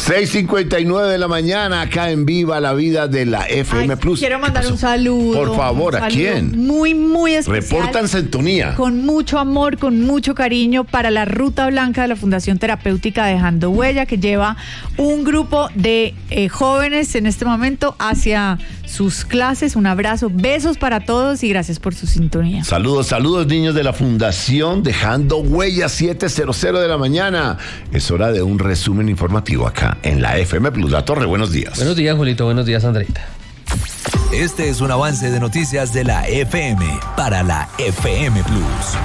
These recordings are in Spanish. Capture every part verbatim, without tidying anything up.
seis cincuenta y nueve de la mañana, acá en Viva la Vida de la F M Ay, Plus. quiero mandar un saludo. Por favor, ¿a quién? Muy, muy especial. Reportan sintonía. Con mucho amor, con mucho cariño para la Ruta Blanca de la Fundación Terapéutica Dejando Huella, que lleva un grupo de eh, jóvenes en este momento hacia sus clases. Un abrazo, besos para todos y gracias por su sintonía. Saludos, saludos, niños de la Fundación Dejando Huella, siete cero de la mañana. Es hora de un resumen informativo acá en la F M Plus. La Torre, buenos días. Buenos días, Julito. Buenos días, Andreita. Este es un avance de noticias de la F M para la F M Plus.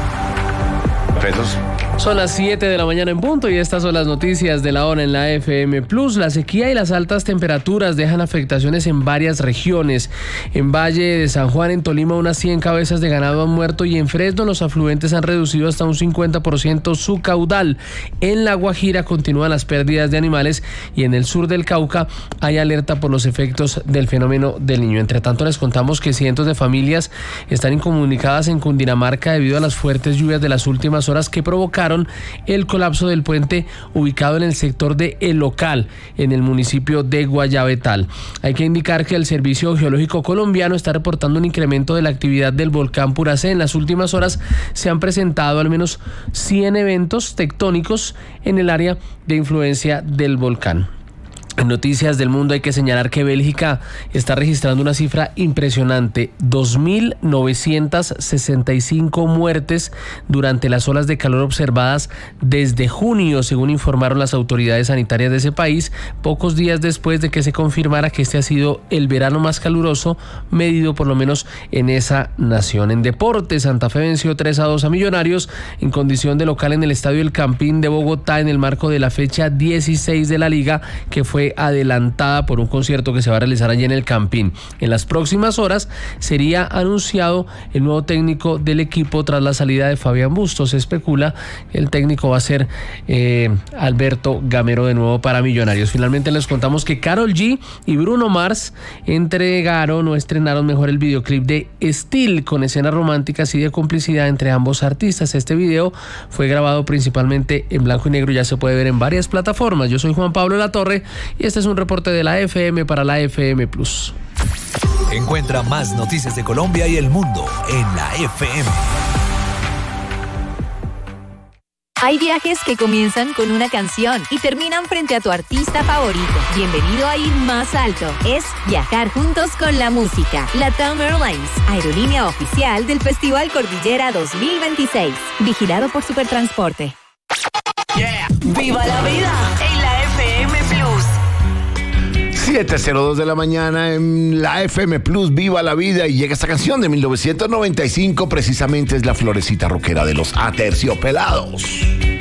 Pesos. Son las siete de la mañana en punto y estas son las noticias de la hora en la F M Plus. La sequía y las altas temperaturas dejan afectaciones en varias regiones. En Valle de San Juan, en Tolima, unas cien cabezas de ganado han muerto y en Fresno los afluentes han reducido hasta un cincuenta por ciento su caudal. En La Guajira continúan las pérdidas de animales y en el sur del Cauca hay alerta por los efectos del fenómeno del Niño. Entre tanto, les contamos que cientos de familias están incomunicadas en Cundinamarca debido a las fuertes lluvias de las últimas horas que provocaron el colapso del puente ubicado en el sector de El Local, en el municipio de Guayabetal. Hay que indicar que el Servicio Geológico Colombiano está reportando un incremento de la actividad del volcán Puracé. En las últimas horas se han presentado al menos cien eventos tectónicos en el área de influencia del volcán. En noticias del mundo hay que señalar que Bélgica está registrando una cifra impresionante, dos mil novecientas sesenta y cinco muertes durante las olas de calor observadas desde junio, según informaron las autoridades sanitarias de ese país, pocos días después de que se confirmara que este ha sido el verano más caluroso medido por lo menos en esa nación. En deportes, Santa Fe venció tres a dos a Millonarios en condición de local en el Estadio El Campín de Bogotá en el marco de la fecha dieciséis de la Liga, que fue adelantada por un concierto que se va a realizar allí en el Campín. En las próximas horas sería anunciado el nuevo técnico del equipo tras la salida de Fabián Bustos. Se especula que el técnico va a ser eh, Alberto Gamero de nuevo para Millonarios. Finalmente les contamos que Karol G y Bruno Mars entregaron o estrenaron mejor el videoclip de Still, con escenas románticas y de complicidad entre ambos artistas. Este video fue grabado principalmente en blanco y negro y ya se puede ver en varias plataformas. Yo soy Juan Pablo Latorre y este es un reporte de la F M para la F M Plus. Encuentra más noticias de Colombia y el mundo en la F M. Hay viajes que comienzan con una canción y terminan frente a tu artista favorito. Bienvenido a Ir Más Alto. Es viajar juntos con la música. LATAM Airlines, aerolínea oficial del Festival Cordillera dos mil veintiséis. Vigilado por Supertransporte. Yeah. ¡Viva la vida en la F M Plus! siete cero dos de la mañana en la F M Plus, Viva la Vida, y llega esta canción de mil novecientos noventa y cinco, precisamente es la florecita rockera de los Aterciopelados.